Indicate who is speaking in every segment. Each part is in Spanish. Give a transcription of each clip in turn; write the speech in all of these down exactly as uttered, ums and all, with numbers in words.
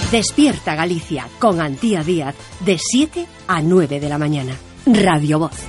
Speaker 1: Despierta Galicia con Antía Díaz de siete a nueve de la mañana. Radio Voz.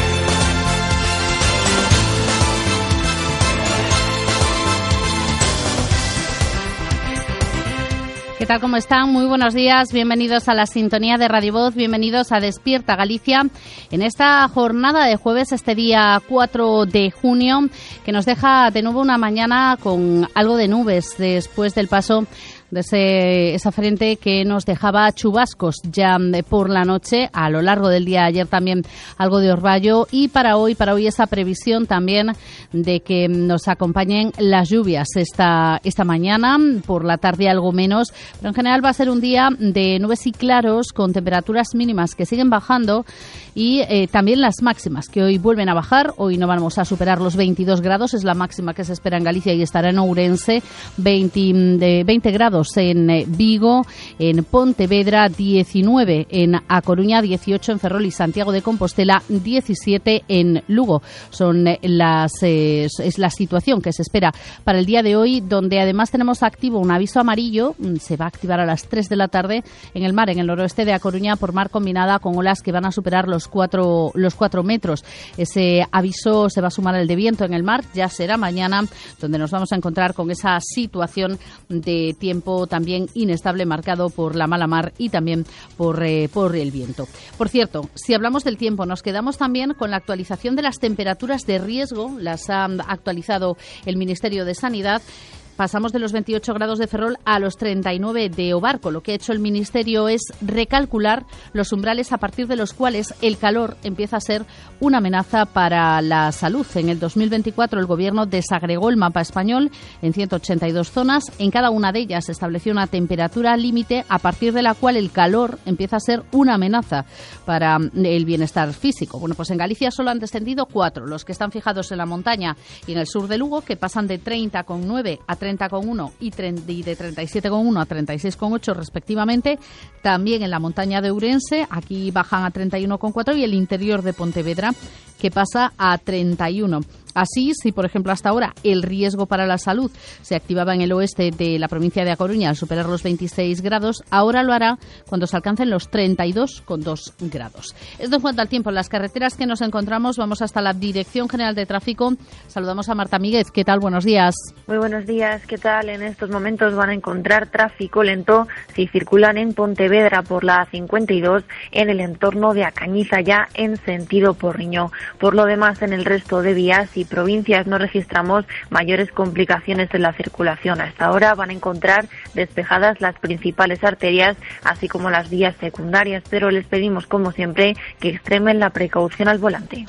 Speaker 2: ¿Qué tal? ¿Cómo están? Muy buenos días. Bienvenidos a la sintonía de Radio Voz. Bienvenidos a Despierta Galicia en esta jornada de jueves, este día cuatro de junio, que nos deja de nuevo una mañana con algo de nubes después del paso de ese, esa frente que nos dejaba chubascos ya por la noche. A lo largo del día ayer también algo de orvallo, y para hoy, para hoy esa previsión también de que nos acompañen las lluvias esta, esta mañana, por la tarde algo menos, pero en general va a ser un día de nubes y claros con temperaturas mínimas que siguen bajando, y eh, también las máximas que hoy vuelven a bajar. Hoy no vamos a superar los veintidós grados, es la máxima que se espera en Galicia y estará en Ourense, veinte, de veinte grados en Vigo, en Pontevedra diecinueve, en A Coruña dieciocho, en Ferrol y Santiago de Compostela diecisiete, en Lugo. Son las eh, es la situación que se espera para el día de hoy, donde además tenemos activo un aviso amarillo. Se va a activar a las tres de la tarde en el mar, en el noroeste de A Coruña, por mar combinada con olas que van a superar los cuatro los cuatro metros. Ese aviso se va a sumar al de viento en el mar. Ya será mañana donde nos vamos a encontrar con esa situación de tiempo también inestable, marcado por la mala mar y también por, eh, por el viento. Por cierto, si hablamos del tiempo, nos quedamos también con la actualización de las temperaturas de riesgo. Las ha actualizado el Ministerio de Sanidad. Pasamos de los veintiocho grados de Ferrol a los treinta y nueve de Ovarco. Lo que ha hecho el Ministerio es recalcular los umbrales a partir de los cuales el calor empieza a ser una amenaza para la salud. En el dos mil veinticuatro el Gobierno desagregó el mapa español en ciento ochenta y dos zonas. En cada una de ellas se estableció una temperatura límite a partir de la cual el calor empieza a ser una amenaza para el bienestar físico. Bueno, pues en Galicia solo han descendido cuatro, los que están fijados en la montaña y en el sur de Lugo, que pasan de treinta coma nueve a treinta coma uno y de treinta y siete coma uno a treinta y seis coma ocho respectivamente. También en la montaña de Ourense, aquí bajan a treinta y uno coma cuatro, y el interior de Pontevedra, que pasa a treinta y uno. Así, si por ejemplo hasta ahora el riesgo para la salud se activaba en el oeste de la provincia de A Coruña al superar los veintiséis grados, ahora lo hará cuando se alcancen los treinta y dos coma dos grados. Esto en cuanto al tiempo. En las carreteras que nos encontramos, vamos hasta la Dirección General de Tráfico. Saludamos a Marta Míguez. ¿Qué tal? Buenos días.
Speaker 3: Muy buenos días. ¿Qué tal? En estos momentos van a encontrar tráfico lento si circulan en Pontevedra por la A cincuenta y dos, en el entorno de A Cañiza, ya en sentido Porriño. Por lo demás, en el resto de vías y provincias no registramos mayores complicaciones en la circulación. Hasta ahora van a encontrar despejadas las principales arterias, así como las vías secundarias, pero les pedimos, como siempre, que extremen la precaución al volante.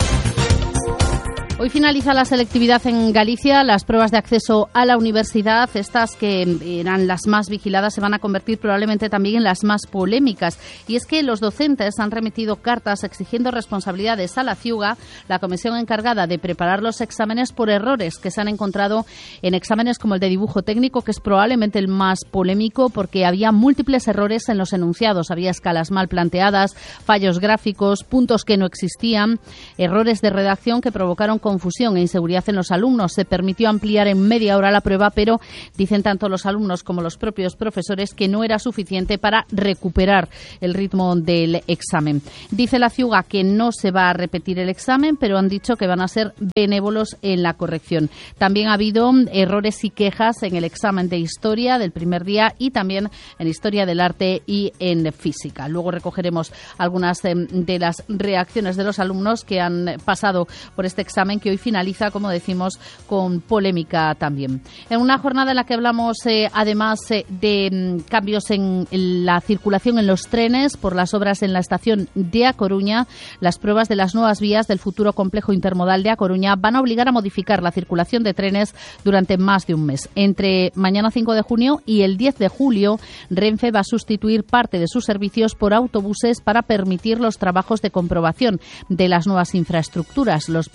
Speaker 2: Hoy finaliza la selectividad en Galicia. Las pruebas de acceso a la universidad, estas que eran las más vigiladas, se van a convertir probablemente también en las más polémicas. Y es que los docentes han remitido cartas exigiendo responsabilidades a la Ciuga, la comisión encargada de preparar los exámenes, por errores que se han encontrado en exámenes como el de dibujo técnico, que es probablemente el más polémico porque había múltiples errores en los enunciados. Había escalas mal planteadas, fallos gráficos, puntos que no existían, errores de redacción que provocaron confusión e inseguridad en los alumnos. Se permitió ampliar en media hora la prueba, pero dicen tanto los alumnos como los propios profesores que no era suficiente para recuperar el ritmo del examen. Dice la Ciuga que no se va a repetir el examen, pero han dicho que van a ser benévolos en la corrección. También ha habido errores y quejas en el examen de historia del primer día y también en historia del arte y en física. Luego recogeremos algunas de las reacciones de los alumnos que han pasado por este examen, que hoy finaliza, como decimos, con polémica también. En una jornada en la que hablamos, eh, además eh, de mm, cambios en la circulación en los trenes por las obras en la estación de A Coruña, las pruebas de las nuevas vías del futuro complejo intermodal de A Coruña van a obligar a modificar la circulación de trenes durante más de un mes. Entre mañana cinco de junio y el diez de julio, Renfe va a sustituir parte de sus servicios por autobuses para permitir los trabajos de comprobación de las nuevas infraestructuras. Los pasajeros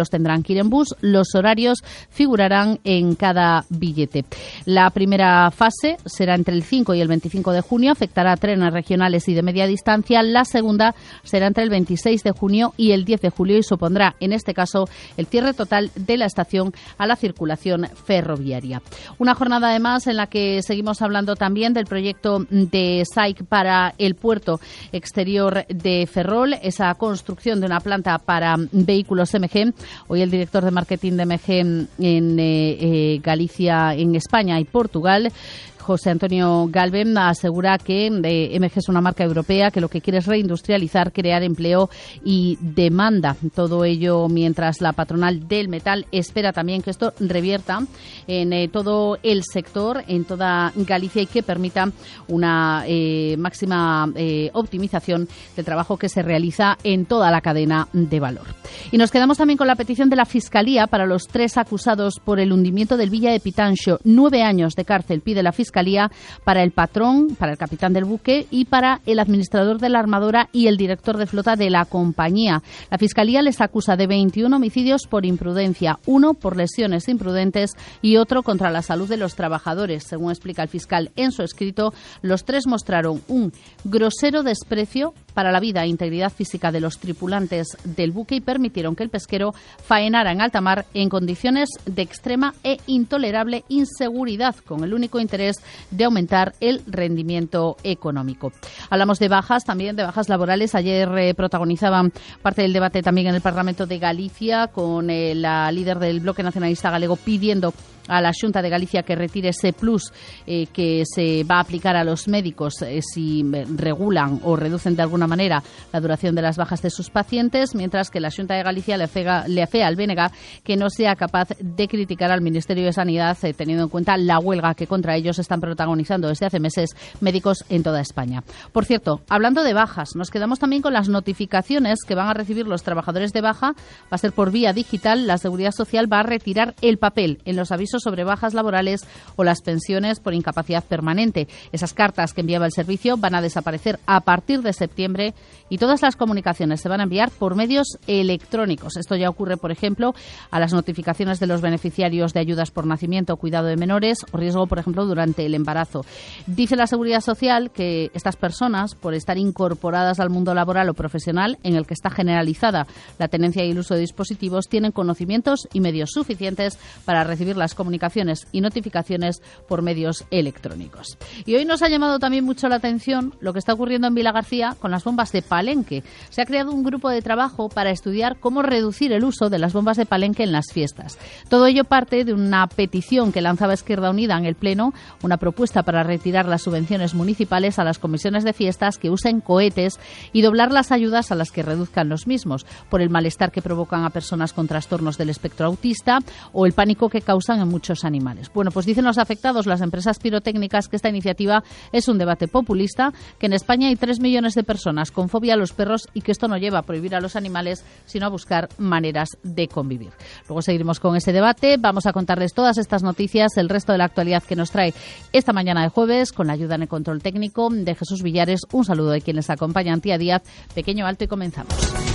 Speaker 2: tendrán que ir en bus. Los horarios figurarán en cada billete. La primera fase será entre el cinco y el veinticinco de junio, afectará a trenes regionales y de media distancia. La segunda será entre el veintiséis de junio y el diez de julio y supondrá, en este caso, el cierre total de la estación a la circulación ferroviaria. Una jornada, además, en la que seguimos hablando también del proyecto de S A I C para el puerto exterior de Ferrol, esa construcción de una planta para vehículos M G. Hoy el director de marketing de M G en eh, eh, Galicia, en España y Portugal, José Antonio Galvem, asegura que eh, M G es una marca europea que lo que quiere es reindustrializar, crear empleo y demanda. Todo ello mientras la patronal del metal espera también que esto revierta en eh, todo el sector, en toda Galicia, y que permita una eh, máxima eh, optimización del trabajo que se realiza en toda la cadena de valor. Y nos quedamos también con la petición de la Fiscalía para los tres acusados por el hundimiento del Villa de Pitanxo. Nueve años de cárcel pide la Fiscalía para el patrón, para el capitán del buque y para el administrador de la armadora y el director de flota de la compañía. La Fiscalía les acusa de veintiún homicidios por imprudencia, uno por lesiones imprudentes y otro contra la salud de los trabajadores. Según explica el fiscal en su escrito, los tres mostraron un grosero desprecio para la vida e integridad física de los tripulantes del buque y permitieron que el pesquero faenara en alta mar en condiciones de extrema e intolerable inseguridad, con el único interés de aumentar el rendimiento económico. Hablamos de bajas, también de bajas laborales. Ayer eh, protagonizaban parte del debate también en el Parlamento de Galicia, con eh, la líder del Bloque Nacionalista Galego pidiendo a la Xunta de Galicia que retire ese plus eh, que se va a aplicar a los médicos eh, si regulan o reducen de alguna manera la duración de las bajas de sus pacientes, mientras que la Xunta de Galicia le afea, le afea al B N G que no sea capaz de criticar al Ministerio de Sanidad, eh, teniendo en cuenta la huelga que contra ellos están protagonizando desde hace meses médicos en toda España. Por cierto, hablando de bajas, nos quedamos también con las notificaciones que van a recibir los trabajadores de baja. Va a ser por vía digital. La Seguridad Social va a retirar el papel en los avisos sobre bajas laborales o las pensiones por incapacidad permanente. Esas cartas que enviaba el servicio van a desaparecer a partir de septiembre y todas las comunicaciones se van a enviar por medios electrónicos. Esto ya ocurre, por ejemplo, a las notificaciones de los beneficiarios de ayudas por nacimiento o cuidado de menores o riesgo, por ejemplo, durante el embarazo. Dice la Seguridad Social que estas personas, por estar incorporadas al mundo laboral o profesional en el que está generalizada la tenencia y el uso de dispositivos, tienen conocimientos y medios suficientes para recibir las comunicaciones y notificaciones por medios electrónicos. Y hoy nos ha llamado también mucho la atención lo que está ocurriendo en Vilagarcía con las bombas de Palenque. Se ha creado un grupo de trabajo para estudiar cómo reducir el uso de las bombas de Palenque en las fiestas. Todo ello parte de una petición que lanzaba Izquierda Unida en el Pleno, una propuesta para retirar las subvenciones municipales a las comisiones de fiestas que usen cohetes y doblar las ayudas a las que reduzcan los mismos, por el malestar que provocan a personas con trastornos del espectro autista o el pánico que causan en muchos animales. Bueno, pues dicen los afectados, las empresas pirotécnicas, que esta iniciativa es un debate populista, que en España hay tres millones de personas con fobia a los perros y que esto no lleva a prohibir a los animales, sino a buscar maneras de convivir. Luego seguiremos con ese debate. Vamos a contarles todas estas noticias, el resto de la actualidad que nos trae esta mañana de jueves, con la ayuda en el control técnico de Jesús Villares. Un saludo de quienes acompañan, Tía Díaz, pequeño, alto, y comenzamos.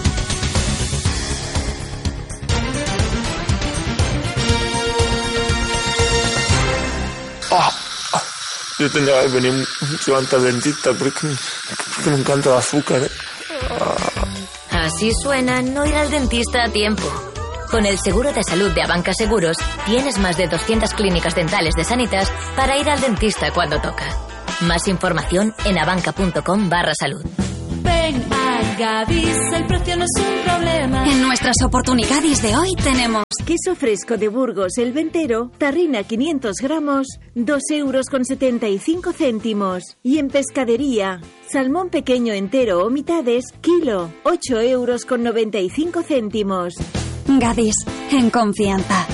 Speaker 4: Ah, ah, yo tenía que venir mucho antes al dentista porque, porque me encanta el azúcar. ¿eh?
Speaker 5: Ah. Así suena no ir al dentista a tiempo. Con el seguro de salud de Abanca Seguros tienes más de doscientas clínicas dentales de Sanitas para ir al dentista cuando toca. Más información en abanca.com barra salud.
Speaker 6: Ven a Gadis, el precio no es un problema.
Speaker 7: En nuestras oportunidades de hoy tenemos
Speaker 8: queso fresco de Burgos, el ventero, tarrina quinientos gramos, dos euros con setenta y cinco céntimos. Y en pescadería, salmón pequeño entero o mitades, kilo, ocho euros con noventa y cinco céntimos.
Speaker 7: Gadis, en confianza.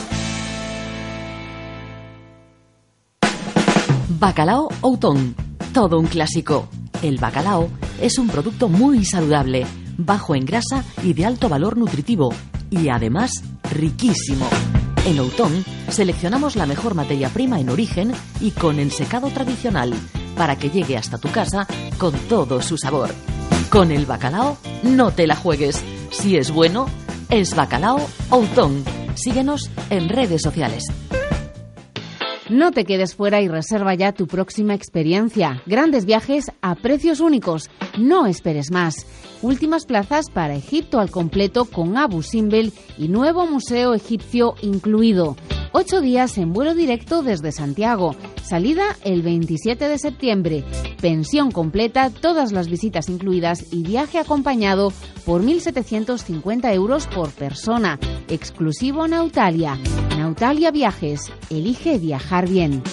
Speaker 9: Bacalao Outón, todo un clásico. El bacalao es un producto muy saludable, bajo en grasa y de alto valor nutritivo, y además riquísimo. En Outón seleccionamos la mejor materia prima en origen y con ensecado tradicional, para que llegue hasta tu casa con todo su sabor. Con el bacalao no te la juegues. Si es bueno, es Bacalao Outón. Síguenos en redes sociales.
Speaker 2: No te quedes fuera y reserva ya tu próxima experiencia. Grandes viajes a precios únicos. No esperes más. Últimas plazas para Egipto al completo con Abu Simbel y nuevo museo egipcio incluido. Ocho días en vuelo directo desde Santiago. Salida el veintisiete de septiembre. Pensión completa, todas las visitas incluidas y viaje acompañado por mil setecientos cincuenta euros por persona. Exclusivo Nautalia. Nautalia Viajes. Elige viajar bien.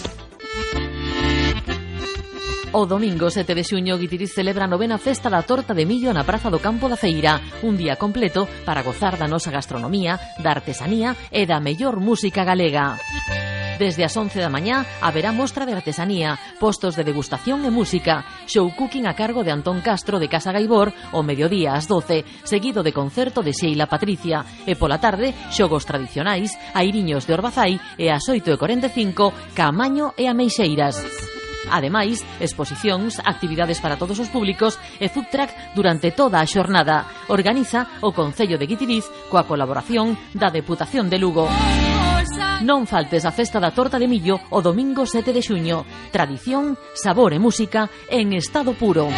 Speaker 9: O domingo sete de xuño Guitiriz celebra a novena festa da torta de millo na Praza do Campo da Feira. Un día completo para gozar da nosa gastronomía, da artesanía e da mellor música galega. Desde as once da mañá haberá mostra de artesanía, postos de degustación e música, show cooking a cargo de Antón Castro de Casa Gaibor o mediodía ás doce, seguido de concerto de Sheila Patricia, e pola tarde xogos tradicionais, airiños de Orbazai e ás oito e corenta e cinco Caamaño e Ameixeiras. Ademais, exposicións, actividades para todos os públicos e food truck durante toda a xornada. Organiza o Concello de Guitiriz coa colaboración da Deputación de Lugo. Non faltes a festa da torta de millo o domingo sete de xuño. Tradición, sabor e música en estado puro.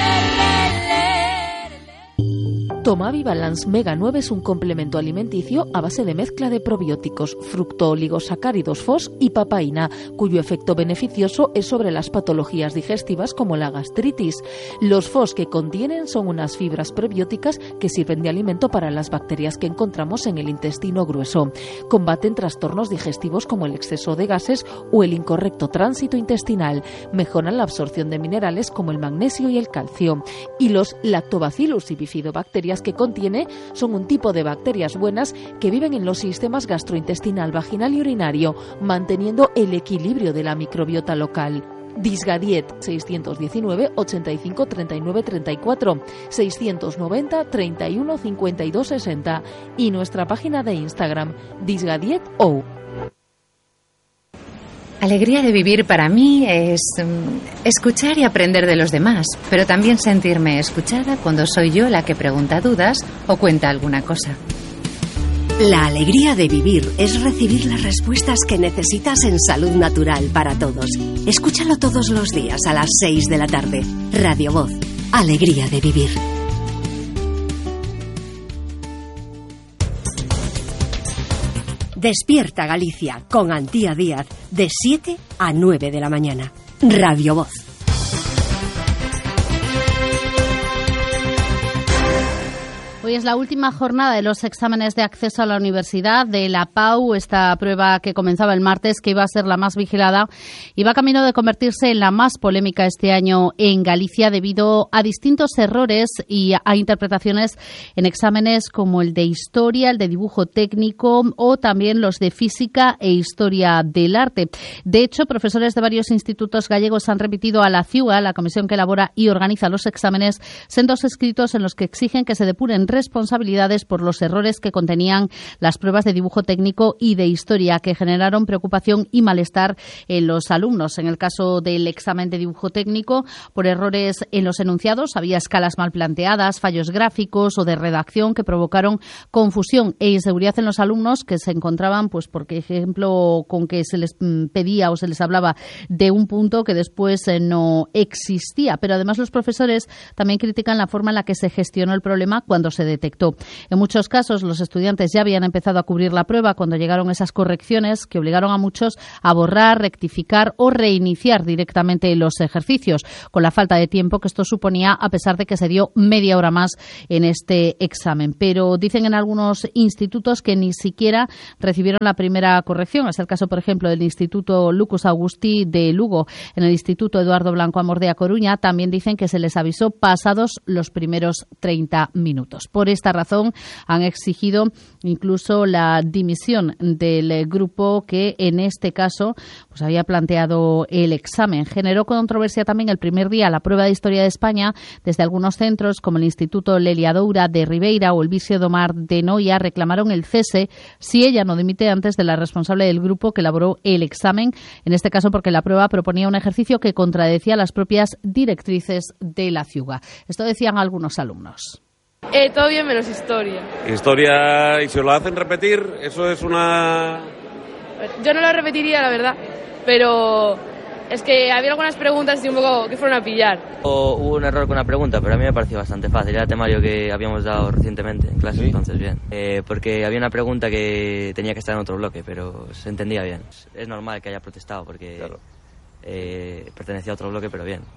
Speaker 10: Tomavi Balance Mega nueve es un complemento alimenticio a base de mezcla de probióticos, fructooligosacáridos F O S y papaína, cuyo efecto beneficioso es sobre las patologías digestivas como la gastritis. Los F O S que contienen son unas fibras prebióticas que sirven de alimento para las bacterias que encontramos en el intestino grueso. Combaten trastornos digestivos como el exceso de gases o el incorrecto tránsito intestinal. Mejoran la absorción de minerales como el magnesio y el calcio. Y los Lactobacillus y bifidobacterias que contiene son un tipo de bacterias buenas que viven en los sistemas gastrointestinal, vaginal y urinario, manteniendo el equilibrio de la microbiota local. Disgadiet seiscientos diecinueve ochenta y cinco treinta y nueve treinta y cuatro, seiscientos noventa treinta y uno cincuenta y dos sesenta y nuestra página de Instagram disgadietou.
Speaker 11: Alegría de vivir para mí es um, escuchar y aprender de los demás, pero también sentirme escuchada cuando soy yo la que pregunta dudas o cuenta alguna cosa.
Speaker 1: La alegría de vivir es recibir las respuestas que necesitas en Salud Natural para Todos. Escúchalo todos los días a las seis de la tarde. Radio Voz. Alegría de vivir. Despierta Galicia con Antía Díaz de siete a nueve de la mañana. Radio Voz.
Speaker 2: Hoy es la última jornada de los exámenes de acceso a la universidad de la P A U. Esta prueba que comenzaba el martes, que iba a ser la más vigilada, y va camino de convertirse en la más polémica este año en Galicia debido a distintos errores y a interpretaciones en exámenes como el de historia, el de dibujo técnico o también los de física e historia del arte. De hecho, profesores de varios institutos gallegos han remitido a la CIUA, la comisión que elabora y organiza los exámenes, sendos escritos en los que exigen que se depuren responsabilidades por los errores que contenían las pruebas de dibujo técnico y de historia, que generaron preocupación y malestar en los alumnos. En el caso del examen de dibujo técnico, por errores en los enunciados, había escalas mal planteadas, fallos gráficos o de redacción que provocaron confusión e inseguridad en los alumnos, que se encontraban, pues por ejemplo, con que se les pedía o se les hablaba de un punto que después no existía. Pero además los profesores también critican la forma en la que se gestionó el problema cuando se detectó. En muchos casos, los estudiantes ya habían empezado a cubrir la prueba cuando llegaron esas correcciones que obligaron a muchos a borrar, rectificar o reiniciar directamente los ejercicios, con la falta de tiempo que esto suponía, a pesar de que se dio media hora más en este examen. Pero dicen en algunos institutos que ni siquiera recibieron la primera corrección. Es el caso, por ejemplo, del Instituto Lucas Agustí de Lugo. En el Instituto Eduardo Blanco Amor de A Coruña también dicen que se les avisó pasados los primeros treinta minutos. Por esta razón han exigido incluso la dimisión del grupo que en este caso pues había planteado el examen. Generó controversia también el primer día la prueba de Historia de España. Desde algunos centros como el Instituto Lelia Doura de Ribeira o el Vicio do Mar de Noia reclamaron el cese si ella no dimite antes de la responsable del grupo que elaboró el examen, en este caso porque la prueba proponía un ejercicio que contradecía las propias directrices de la CIUGA. Esto decían algunos alumnos.
Speaker 12: Eh, todo bien menos historia.
Speaker 13: Historia, y si os lo hacen repetir, eso es una...
Speaker 12: Yo no lo repetiría, la verdad, pero es que había algunas preguntas y un poco que fueron a pillar.
Speaker 14: O, hubo un error con una pregunta, pero a mí me pareció bastante fácil. Era el temario que habíamos dado recientemente en clase, ¿sí? Entonces bien. Eh, porque había una pregunta que tenía que estar en otro bloque, pero se entendía bien. Es normal que haya protestado porque claro. eh, pertenecía a otro bloque, pero bien.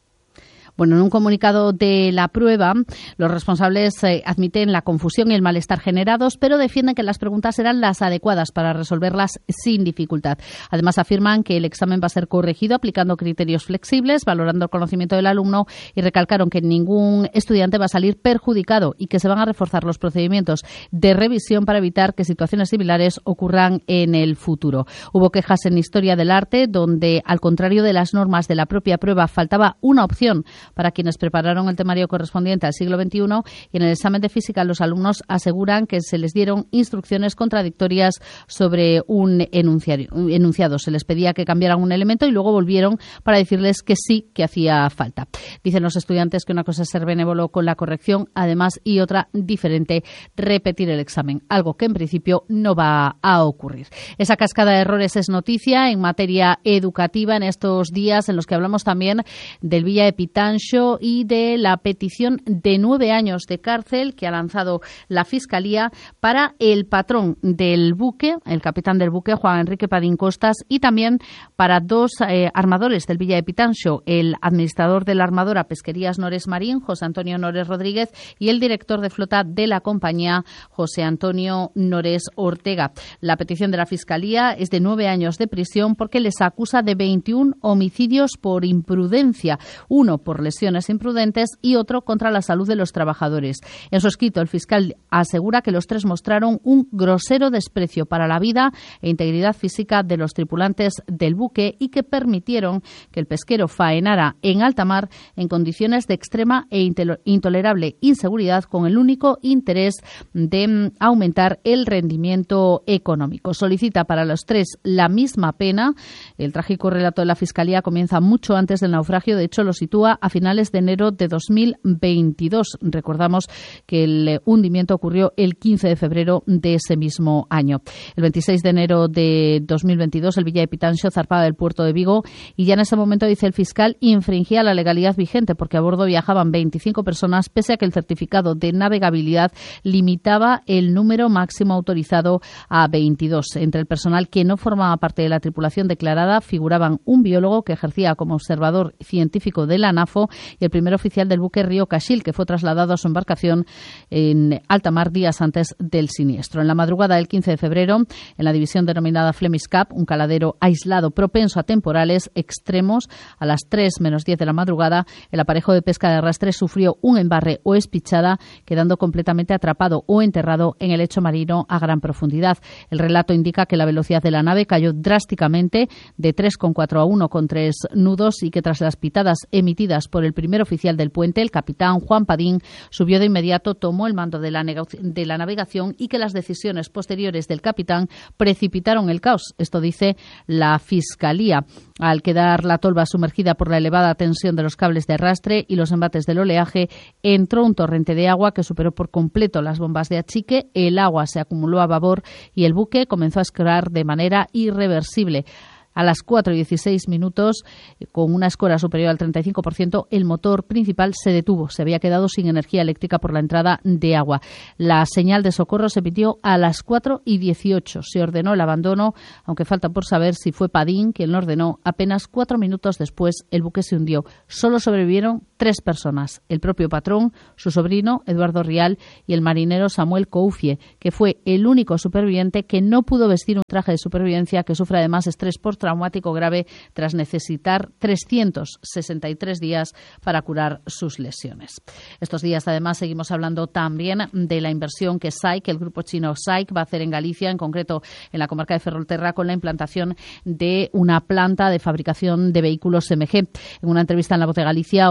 Speaker 2: Bueno, en un comunicado de la prueba, los responsables eh, admiten la confusión y el malestar generados, pero defienden que las preguntas eran las adecuadas para resolverlas sin dificultad. Además, afirman que el examen va a ser corregido aplicando criterios flexibles, valorando el conocimiento del alumno, y recalcaron que ningún estudiante va a salir perjudicado y que se van a reforzar los procedimientos de revisión para evitar que situaciones similares ocurran en el futuro. Hubo quejas en Historia del Arte, donde, al contrario de las normas de la propia prueba, faltaba una opción para quienes prepararon el temario correspondiente al siglo veintiuno, y en el examen de física los alumnos aseguran que se les dieron instrucciones contradictorias sobre un enunciado. Se les pedía que cambiaran un elemento y luego volvieron para decirles que sí, que hacía falta. Dicen los estudiantes que una cosa es ser benévolo con la corrección, además, y otra diferente, repetir el examen, algo que en principio no va a ocurrir. Esa cascada de errores es noticia en materia educativa en estos días en los que hablamos también del Villa Epitancho y de la petición de nueve años de cárcel que ha lanzado la Fiscalía para el patrón del buque, el capitán del buque, Juan Enrique Padín Costas, y también para dos eh, armadores del Villa Epitancho, el administrador de la armadora Pesquerías Nores Marín, José Antonio Nores Rodríguez, y el director de flota de la compañía, José Antonio Nores Ortega. La petición de la Fiscalía es de nueve años de prisión porque les acusa de veintiún homicidios por imprudencia, uno por lesiones imprudentes y otro contra la salud de los trabajadores. En su escrito, el fiscal asegura que los tres mostraron un grosero desprecio para la vida e integridad física de los tripulantes del buque y que permitieron que el pesquero faenara en alta mar en condiciones de extrema e intolerable inseguridad con el único interés de aumentar el rendimiento económico. Solicita para los tres la misma pena. El trágico relato de la Fiscalía comienza mucho antes del naufragio. De hecho, lo sitúa a finales de enero de dos mil veintidós. Recordamos que el hundimiento ocurrió el quince de febrero de ese mismo año. El veintiséis de enero de dos mil veintidós, el Villa Epitancho zarpaba del puerto de Vigo y ya en ese momento, dice el fiscal, infringía la legalidad vigente porque a bordo viajaban veinticinco personas, pese a que el certificado de navegabilidad limitaba el número máximo autorizado a veintidós. Entre el personal que no formaba parte de la tripulación declarada figuraban un biólogo que ejercía como observador científico de la NAFO y el primer oficial del buque Río Caxil, que fue trasladado a su embarcación en alta mar días antes del siniestro. En la madrugada del quince de febrero, en la división denominada Flemish Cap, un caladero aislado propenso a temporales extremos, a las tres menos diez de la madrugada, el aparejo de pesca de arrastre sufrió un embarre o espichada, quedando completamente atrapado o enterrado en el lecho marino a gran profundidad. El relato indica que la velocidad de la nave cayó drásticamente de tres coma cuatro a uno con tres nudos y que tras las pitadas emitidas por el primer oficial del puente, el capitán Juan Padín, subió de inmediato, tomó el mando de la, de la navegación y que las decisiones posteriores del capitán precipitaron el caos. Esto dice la Fiscalía. Al quedar la tolva sumergida por la elevada tensión de los cables de arrastre y los embates del oleaje, entró un torrente de agua que superó por completo las bombas de achique, el agua se acumuló a babor y el buque comenzó a escorar de manera irreversible. A las cuatro y dieciséis minutos, con una escora superior al treinta y cinco por ciento, el motor principal se detuvo. Se había quedado sin energía eléctrica por la entrada de agua. La señal de socorro se emitió a las cuatro y dieciocho. Se ordenó el abandono, aunque falta por saber si fue Padín quien lo ordenó. Apenas cuatro minutos después, el buque se hundió. Solo sobrevivieron tres personas: el propio patrón, su sobrino, Eduardo Rial, y el marinero Samuel Coufie, que fue el único superviviente que no pudo vestir un traje de supervivencia, que sufre además estrés por traumático grave tras necesitar trescientos sesenta y tres días para curar sus lesiones. Estos días, además, seguimos hablando también de la inversión que S A I C, el grupo chino S A I C, va a hacer en Galicia, en concreto en la comarca de Ferrolterra, con la implantación de una planta de fabricación de vehículos M G. En una entrevista en La Voz de Galicia, hoy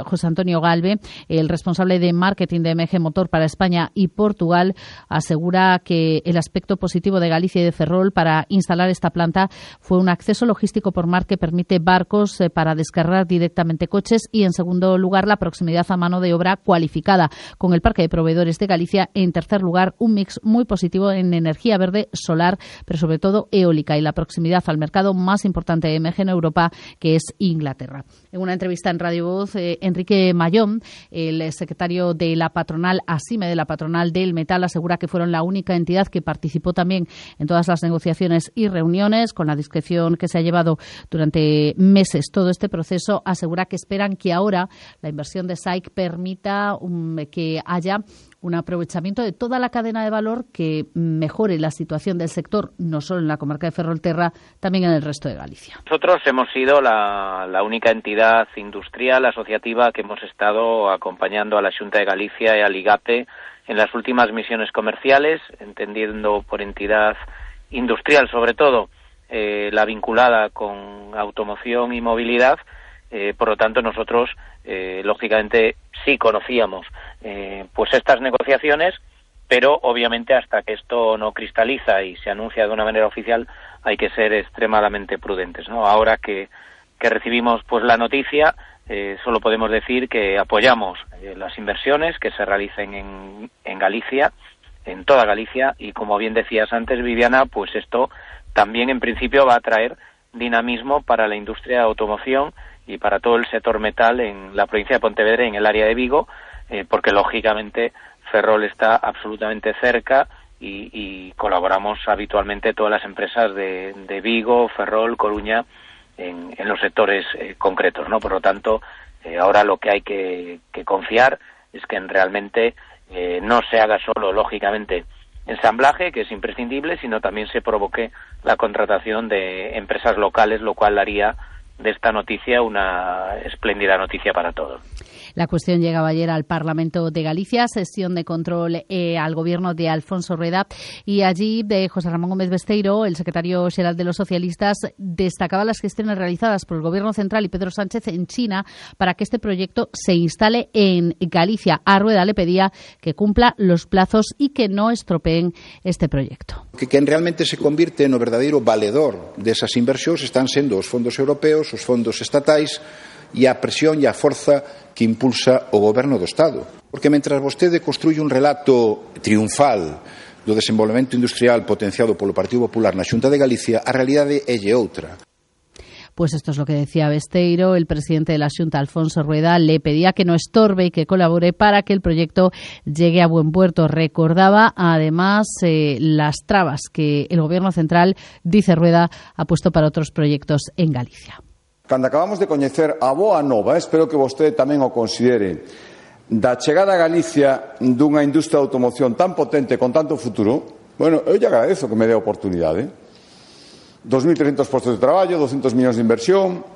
Speaker 2: José Antonio Galve, el responsable de marketing de M G Motor para España y Portugal, asegura que el aspecto positivo de Galicia y de Ferrol para instalar esta planta fue un acceso logístico por mar que permite barcos eh, para descargar directamente coches y, en segundo lugar, la proximidad a mano de obra cualificada con el parque de proveedores de Galicia. En tercer lugar, un mix muy positivo en energía verde, solar, pero sobre todo eólica, y la proximidad al mercado más importante de M G en Europa, que es Inglaterra. En una entrevista en Radio Voz, eh, Enrique Mayón, el secretario de la patronal ASIME, de la patronal del metal, asegura que fueron la única entidad que participó también en todas las negociaciones y reuniones, con la discreción que se ha llevado durante meses todo este proceso. Asegura que esperan que ahora la inversión de S A I C permita um, que haya un aprovechamiento de toda la cadena de valor que mejore la situación del sector, no solo en la comarca de Ferrolterra, también en el resto de Galicia.
Speaker 15: Nosotros hemos sido la, la única entidad industrial asociativa que hemos estado acompañando a la Xunta de Galicia y al IGAPE en las últimas misiones comerciales, entendiendo por entidad industrial sobre todo eh, la vinculada con automoción y movilidad. Eh, por lo tanto, nosotros, eh, lógicamente, sí conocíamos eh, pues estas negociaciones, pero obviamente hasta que esto no cristaliza y se anuncia de una manera oficial hay que ser extremadamente prudentes, ¿no? Ahora que, que recibimos pues la noticia, eh, solo podemos decir que apoyamos eh, las inversiones que se realicen en, en Galicia, en toda Galicia, y como bien decías antes, Viviana, pues esto también en principio va a traer dinamismo para la industria de automoción y para todo el sector metal en la provincia de Pontevedra y en el área de Vigo, eh, porque lógicamente Ferrol está absolutamente cerca y, y colaboramos habitualmente todas las empresas de, de Vigo, Ferrol, Coruña, en, en los sectores eh, concretos, ¿no? Por lo tanto, eh, ahora lo que hay que, que confiar es que en realmente eh, no se haga solo, lógicamente, ensamblaje, que es imprescindible, sino también se provoque la contratación de empresas locales, lo cual haría de esta noticia una espléndida noticia para todos.
Speaker 2: La cuestión llegaba ayer al Parlamento de Galicia, sesión de control eh, al gobierno de Alfonso Rueda, y allí de José Ramón Gómez Besteiro, el secretario xeral de los socialistas, destacaba las gestiones realizadas por el gobierno central y Pedro Sánchez en China para que este proyecto se instale en Galicia. A Rueda le pedía que cumpla los plazos y que no estropeen este proyecto.
Speaker 16: Que quen realmente se convirte no verdadeiro valedor desas inversións están sendo os fondos europeos, os fondos estatais e a presión e a forza que impulsa o goberno do Estado. Porque mentras vostede construye un relato triunfal do desenvolvemento industrial potenciado polo Partido Popular na Xunta de Galicia, a realidade é outra.
Speaker 2: Pues esto es lo que decía Besteiro. El presidente de la Xunta, Alfonso Rueda, le pedía que no estorbe y que colabore para que el proyecto llegue a buen puerto. Recordaba, además, eh, las trabas que el Gobierno central, dice Rueda, ha puesto para otros proyectos en Galicia.
Speaker 17: Cando acabamos de coñecer a boa nova, espero que vostede tamén o considere, da chegada a Galicia dunha industria de automoción tan potente, con tanto futuro, bueno, eu lle agradezo que me dé a oportunidade. dos mil trescentos postos de traballo, doscientos millóns de inversión,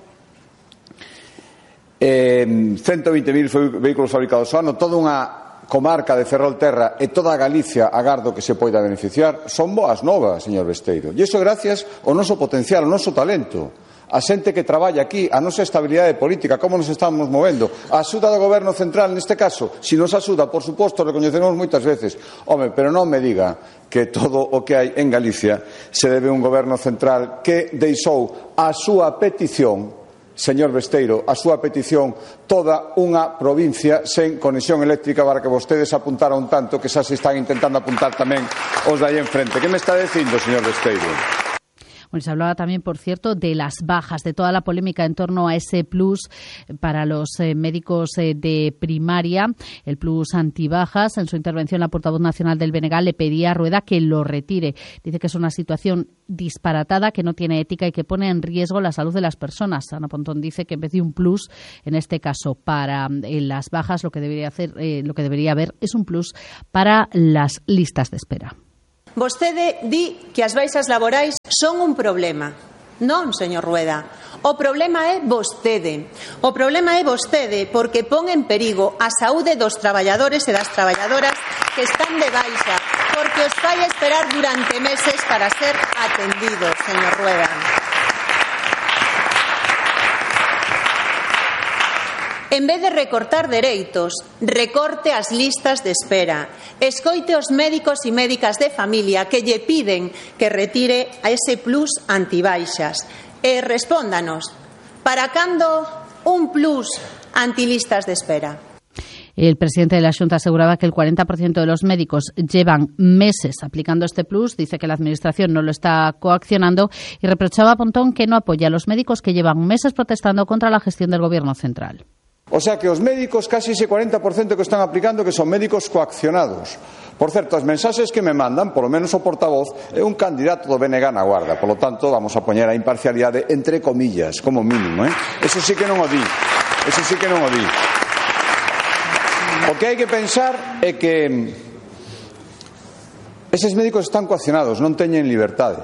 Speaker 17: eh, ciento veinte mil vehículos fabricados ao ano, toda unha comarca de Ferrolterra e toda a Galicia agardo que se poida beneficiar. Son boas novas, señor Besteiro. E iso gracias ao noso potencial, ao noso talento. A xente que traballa aquí, a nosa estabilidade política, como nos estamos movendo, a axuda do Goberno Central neste caso, se nos axuda, por suposto, recoñecemos moitas veces. Home, pero non me diga que todo o que hai en Galicia se debe a un Goberno Central que deixou a súa petición, señor Besteiro, a súa petición, toda unha provincia sen conexión eléctrica, para que vostedes apuntaron tanto que xa se están intentando apuntar tamén os de aí enfrente. Que me está dicindo, señor Besteiro?
Speaker 2: Bueno, se hablaba también, por cierto, de las bajas, de toda la polémica en torno a ese plus para los eh, médicos eh, de primaria, el plus antibajas. En su intervención, la portavoz nacional del B N G le pedía a Rueda que lo retire. Dice que es una situación disparatada, que no tiene ética y que pone en riesgo la salud de las personas. Ana Pontón dice que en vez de un plus, en este caso para eh, las bajas, lo que debería hacer, eh, lo que debería haber es un plus para las listas de espera.
Speaker 18: Vostede di que as baixas laborais son un problema. Non, señor Rueda. O problema é vostede. O problema é vostede porque pon en perigo a saúde dos traballadores e das traballadoras que están de baixa, porque os fai esperar durante meses para ser atendidos, señor Rueda. En vez de recortar dereitos, recorte as listas de espera. Escoite os médicos e médicas de familia que lle piden que retire a ese plus antibaixas. E respóndanos, para cando un plus antilistas de espera?
Speaker 2: El presidente de la Xunta aseguraba que el cuarenta por ciento de los médicos llevan meses aplicando este plus. Dice que la Administración no lo está coaccionando y reprochaba a Pontón que no apoya a los médicos que llevan meses protestando contra la gestión del Gobierno central.
Speaker 17: O sea que os médicos, casi ese cuarenta por ciento que están aplicando, que son médicos coaccionados. Por certo, as mensaxes que me mandan, polo menos o portavoz, é un candidato do B N G na Guarda. Por lo tanto, vamos a poñer a imparcialidade entre comillas, como mínimo, ¿eh? Eso sí que non o di. Eso sí que non o di. O que hai que pensar é que eses médicos están coaccionados, non teñen liberdade.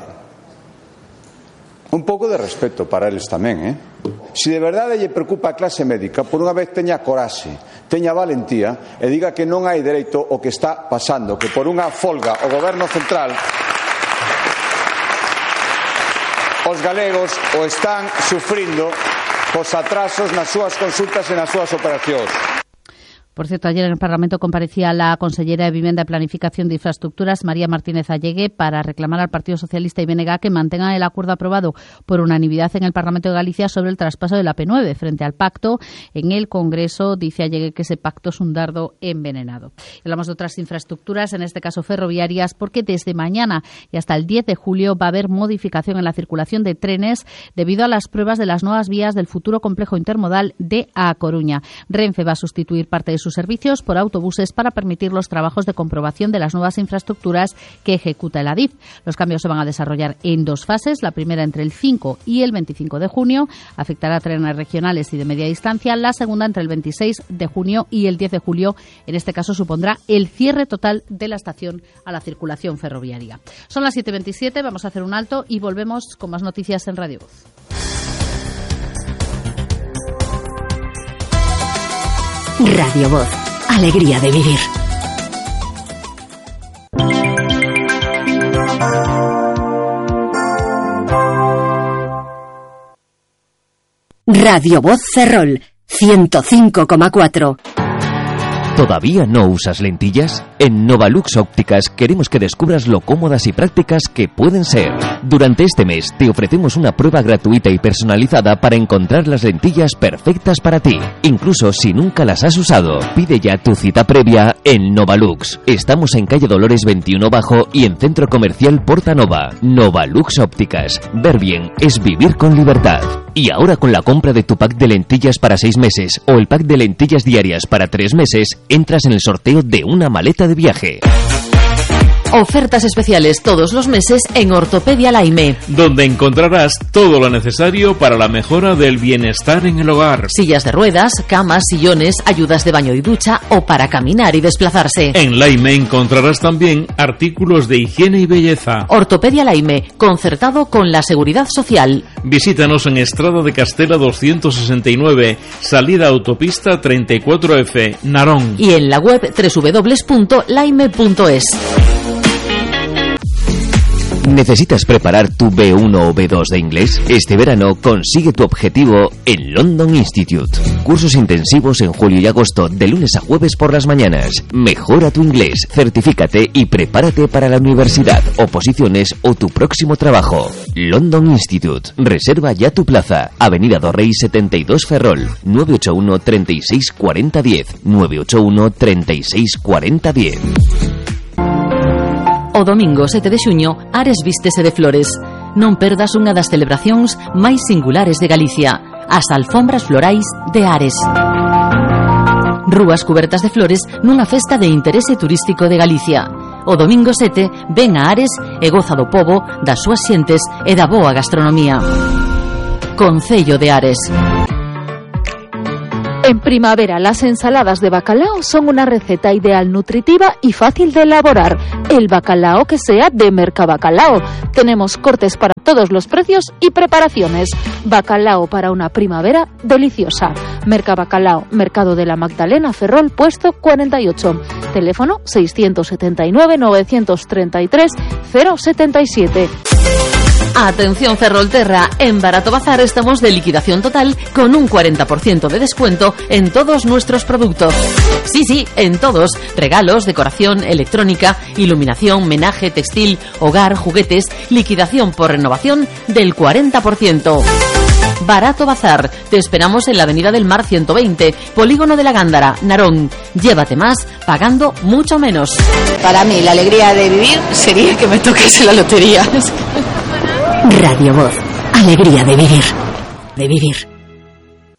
Speaker 17: Un pouco de respeto para eles tamén, eh? Se de verdade lle preocupa a clase médica, por unha vez teña coraxe, teña valentía e diga que non hai dereito o que está pasando, que por unha folga o Goberno central os galegos o están sufrindo cos atrasos nas súas consultas e nas súas operacións.
Speaker 2: Por cierto, ayer en el Parlamento comparecía la consellera de Vivienda y Planificación de Infraestructuras, María Martínez Allegue, para reclamar al Partido Socialista y B N G que mantengan el acuerdo aprobado por unanimidad en el Parlamento de Galicia sobre el traspaso de la P nueve frente al pacto. En el Congreso dice Allegue que ese pacto es un dardo envenenado. Y hablamos de otras infraestructuras, en este caso ferroviarias, porque desde mañana y hasta el diez de julio va a haber modificación en la circulación de trenes debido a las pruebas de las nuevas vías del futuro complejo intermodal de A Coruña. Renfe va a sustituir parte de sus servicios por autobuses para permitir los trabajos de comprobación de las nuevas infraestructuras que ejecuta el Adif. Los cambios se van a desarrollar en dos fases, la primera entre el cinco y el veinticinco de junio, afectará a trenes regionales y de media distancia, la segunda entre el veintiséis de junio y el diez de julio, en este caso supondrá el cierre total de la estación a la circulación ferroviaria. Son las siete veintisiete, vamos a hacer un alto y volvemos con más noticias en Radio Voz.
Speaker 1: Radio Voz, alegría de vivir. Radio Voz Ferrol, ciento cinco coma cuatro.
Speaker 19: ¿Todavía no usas lentillas? En Novalux Ópticas queremos que descubras lo cómodas y prácticas que pueden ser. Durante este mes te ofrecemos una prueba gratuita y personalizada para encontrar las lentillas perfectas para ti, incluso si nunca las has usado. Pide ya tu cita previa en Novalux. Estamos en calle Dolores veintiuno Bajo y en Centro Comercial Portanova. Novalux Ópticas. Ver bien es vivir con libertad. Y ahora con la compra de tu pack de lentillas para seis meses o el pack de lentillas diarias para tres meses, entras en el sorteo de una maleta de viaje.
Speaker 10: Ofertas especiales todos los meses en Ortopedia Laime,
Speaker 20: donde encontrarás todo lo necesario para la mejora del bienestar en el hogar.
Speaker 10: Sillas de ruedas, camas, sillones, ayudas de baño y ducha o para caminar y desplazarse.
Speaker 20: En Laime encontrarás también artículos de higiene y belleza.
Speaker 10: Ortopedia Laime, concertado con la Seguridad Social.
Speaker 20: Visítanos en Estrada de Castela doscientos sesenta y nueve, salida autopista treinta y cuatro F, Narón.
Speaker 10: Y en la web doble u doble u doble u punto laime punto es.
Speaker 19: ¿Necesitas preparar tu B uno o B dos de inglés? Este verano consigue tu objetivo en London Institute. Cursos intensivos en julio y agosto de lunes a jueves por las mañanas. Mejora tu inglés, certifícate y prepárate para la universidad, oposiciones o tu próximo trabajo. London Institute. Reserva ya tu plaza. Avenida Dorrey setenta y dos Ferrol. nueve ocho uno, treinta y seis, cuarenta, diez. nueve ocho uno, treinta y seis, cuarenta, diez.
Speaker 10: O domingo sete de xuño, Ares vístese de flores. Non perdas unha das celebracións máis singulares de Galicia, as alfombras florais de Ares. Rúas cubertas de flores nunha festa de interese turístico de Galicia. O domingo sete, ven a Ares e goza do pobo, das súas xentes e da boa gastronomía. Concello de Ares.
Speaker 21: En primavera, las ensaladas de bacalao son una receta ideal, nutritiva y fácil de elaborar. El bacalao que sea de Mercabacalao. Tenemos cortes para todos los precios y preparaciones. Bacalao para una primavera deliciosa. Mercabacalao, Mercado de la Magdalena, Ferrol, puesto cuarenta y ocho. Teléfono seiscientos setenta y nueve, novecientos treinta y tres, cero setenta y siete.
Speaker 9: Atención Ferrolterra, en Barato Bazar estamos de liquidación total con un cuarenta por ciento de descuento en todos nuestros productos. Sí, sí, en todos. Regalos, decoración, electrónica, iluminación, menaje, textil, hogar, juguetes, liquidación por renovación del cuarenta por ciento. Barato Bazar. Te esperamos en la Avenida del Mar ciento veinte, Polígono de la Gándara, Narón. Llévate más pagando mucho menos.
Speaker 3: Para mí la alegría de vivir sería que me toques la lotería.
Speaker 1: Radio Voz. Alegría de vivir. De vivir.